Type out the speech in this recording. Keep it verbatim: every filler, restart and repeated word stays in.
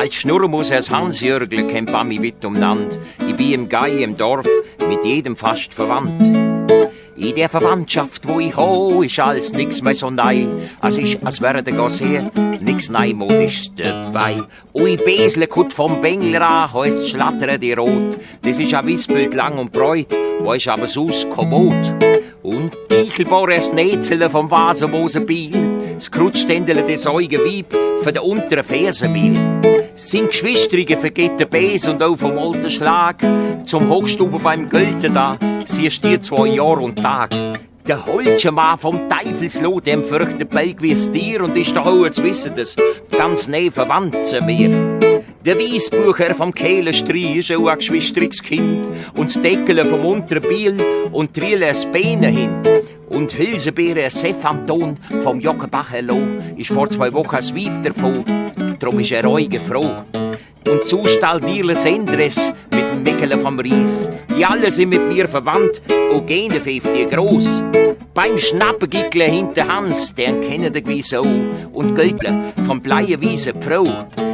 Als Schnurrmus als Hansjörgle kennt Bami wit umnand. Ich bin im Gai im Dorf mit jedem fast verwandt. In der Verwandtschaft, wo ich ho, ist alles nix mehr so neu. Als ich, als werde ich sehen, nix Neumodisches dabei. Ui, Besle kut vom Bengel an, heisst schlattern die Rot. Das ist ein Wissbild lang und breit, wo ist aber sus kommod. Und Eichelbohrer Snetzeln vom Vasenmosenbiel, das Krutschständele des Säugeweib für den unteren Fersenmehl. Sind Geschwistrige vergeht der Bes und auch vom alten Schlag. Zum Hochstuben beim Gölten da, siehst dir zwei Jahr und Tag. Der Holzschenmann vom Teufelsloh, dem fürchtet Belg wie's Tier und ist doch auch zu wissen, das ganz nah verwandt zu mir. Der Weissbucher vom Kehlenstrich ist auch ein geschwistriges Kind und das Deckel vom unteren Biel und Triele ein Beine hin. Und Hülsenbeere Sephanton vom Jockenbachelo ist vor zwei Wochen ein Weib davon, drum ist er reuge froh. Und Zustall Dierles Endres mit dem Meckele vom Ries, die alle sind mit mir verwandt und gehen fünfzig groß. Beim Schnappengickle hinter Hans, den kennen die gewiss auch, und Gölble vom Bleienwiese Frau.